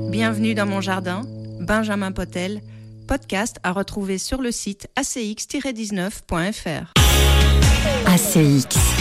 Bienvenue dans mon jardin, Benjamin Potel, podcast à retrouver sur le site acx-19.fr. ACX.